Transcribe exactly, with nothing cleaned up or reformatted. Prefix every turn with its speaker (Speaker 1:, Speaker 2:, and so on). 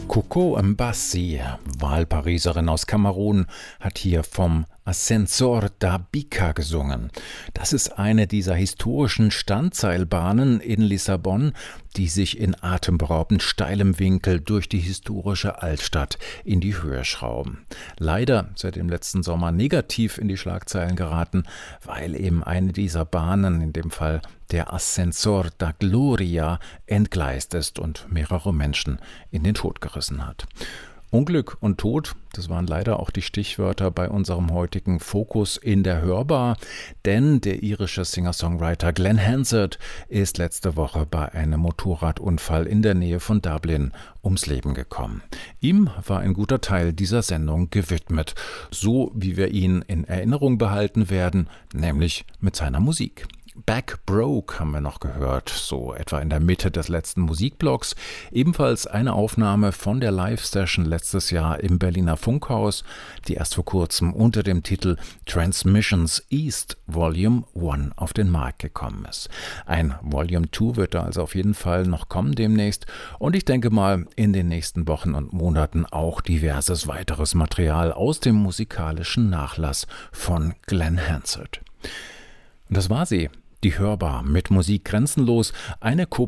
Speaker 1: Coco Mbassi, Wahlpariserin aus Kamerun, hat hier vom Ascensor da Bica gesungen. Das ist eine dieser historischen Standseilbahnen in Lissabon, die sich in atemberaubend steilem Winkel durch die historische Altstadt in die Höhe schrauben. Leider seit dem letzten Sommer negativ in die Schlagzeilen geraten, weil eben eine dieser Bahnen, in dem Fall der Ascensor da Gloria, entgleist ist und mehrere Menschen in den Tod gerissen hat. Unglück und Tod, das waren leider auch die Stichwörter bei unserem heutigen Fokus in der Hörbar, denn der irische Singer-Songwriter Glenn Hansard ist letzte Woche bei einem Motorradunfall in der Nähe von Dublin ums Leben gekommen. Ihm war ein guter Teil dieser Sendung gewidmet, so wie wir ihn in Erinnerung behalten werden, nämlich mit seiner Musik. Back Broke haben wir noch gehört, so etwa in der Mitte des letzten Musikblocks. Ebenfalls eine Aufnahme von der Live-Session letztes Jahr im Berliner Funkhaus, die erst vor kurzem unter dem Titel Transmissions East Volume eins auf den Markt gekommen ist. Ein Volume zwei wird da also auf jeden Fall noch kommen demnächst und ich denke mal in den nächsten Wochen und Monaten auch diverses weiteres Material aus dem musikalischen Nachlass von Glenn Hansard. Und das war sie. Die Hörbar mit Musik grenzenlos, eine Ko